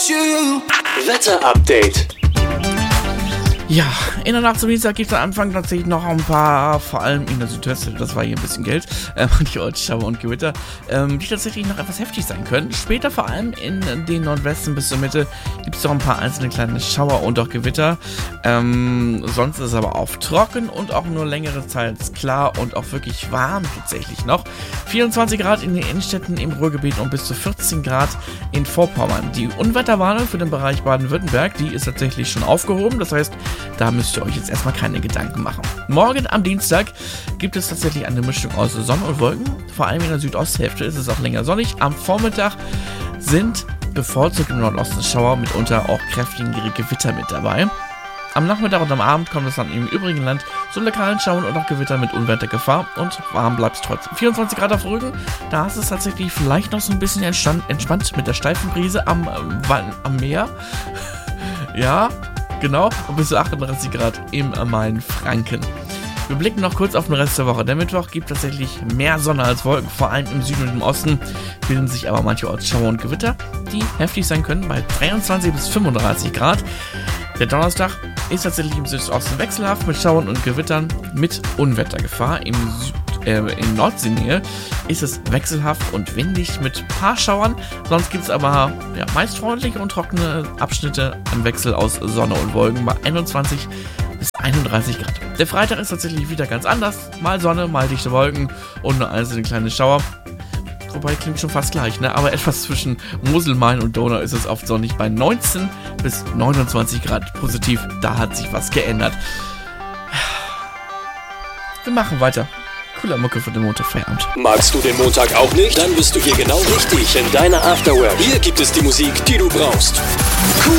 Wetter-Update. Ja, in der Nacht zum Dienstag gibt es am Anfang tatsächlich noch ein paar, vor allem in der Südweste, das war hier ein bisschen Geld, die Ortsschauer und Gewitter, die tatsächlich noch etwas heftig sein können. Später vor allem in den Nordwesten bis zur Mitte gibt es noch ein paar einzelne kleine Schauer und auch Gewitter. Sonst ist es aber auch trocken und auch nur längere Zeit klar und auch wirklich warm tatsächlich noch. 24 Grad in den Innenstädten im Ruhrgebiet und bis zu 14 Grad in Vorpommern. Die Unwetterwarnung für den Bereich Baden-Württemberg, die ist tatsächlich schon aufgehoben, das heißt, da müsst ihr euch jetzt erstmal keine Gedanken machen. Morgen am Dienstag gibt es tatsächlich eine Mischung aus Sonne und Wolken. Vor allem in der Südosthälfte ist es auch länger sonnig. Am Vormittag sind bevorzugt im Nordosten Schauer, mitunter auch kräftigere Gewitter mit dabei. Am Nachmittag und am Abend kommt es dann im übrigen Land zu lokalen Schauern und auch Gewitter mit Unwettergefahr und warm bleibt es trotzdem. 24 Grad auf Rügen, da ist es tatsächlich vielleicht noch so ein bisschen entspannt mit der steifen Brise am Meer. Ja, genau, und bis zu 38 Grad im Main-Franken. Wir blicken noch kurz auf den Rest der Woche. Der Mittwoch gibt tatsächlich mehr Sonne als Wolken, vor allem im Süden und im Osten bilden sich aber mancherorts Schauer und Gewitter, die heftig sein können bei 23 bis 35 Grad. Der Donnerstag ist tatsächlich im Südosten wechselhaft mit Schauern und Gewittern mit Unwettergefahr. In Nordseenähe ist es wechselhaft und windig mit paar Schauern. Sonst gibt es aber meist freundliche und trockene Abschnitte im Wechsel aus Sonne und Wolken bei 21 bis 31 Grad. Der Freitag ist tatsächlich wieder ganz anders. Mal Sonne, mal dichte Wolken und nur einzelne kleine Schauer. Wobei, klingt schon fast gleich, ne? Aber etwas zwischen Mosel, Main und Donau ist es oft sonnig bei 19 bis 29 Grad positiv. Da hat sich was geändert. Wir machen weiter. Cooler Mucke für den Montagfeierabend. Magst du den Montag auch nicht? Dann bist du hier genau richtig in deiner Afterwork. Hier gibt es die Musik, die du brauchst. Cool